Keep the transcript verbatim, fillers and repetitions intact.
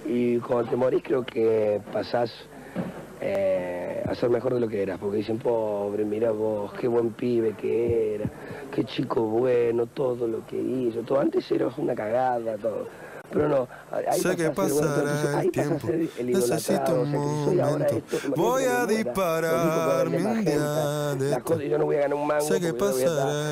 y cuando te morís creo que pasás eh, a ser mejor de lo que eras, porque dicen, pobre, mira vos, qué buen pibe que era, qué chico bueno, todo lo que hizo, todo. Antes eras una cagada, todo. Pero no, ahí Sé que pasás a ser, bueno, entonces, pasará ahí el pasás a tiempo, ser el necesito idolatrado, o un sea, que si soy ahora momento. esto, imagínate Voy cuando a me muera, los discos que va a vender dispararme un Magenta, día de las esto. cosas, y yo no voy a ganar un mango Sé que porque yo no voy a estar... pasará